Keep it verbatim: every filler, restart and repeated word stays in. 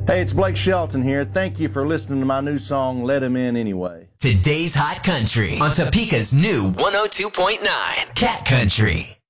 Hey, it's Blake Shelton here. Thank you for listening to my new song, Let Him In Anyway. Today's Hot Country on Topeka's new one oh two point nine Cat Country.